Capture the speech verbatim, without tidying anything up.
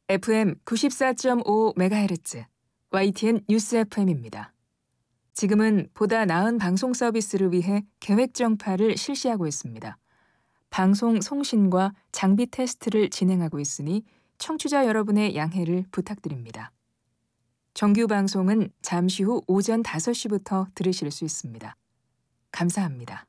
에프엠 구십사 점 오 메가헤르츠 와이티엔 뉴스 에프엠입니다. 지금은 보다 나은 방송 서비스를 위해 계획 정파를 실시하고 있습니다. 방송 송신과 장비 테스트를 진행하고 있으니 청취자 여러분의 양해를 부탁드립니다. 정규 방송은 잠시 후 오전 다섯 시부터 들으실 수 있습니다. 감사합니다.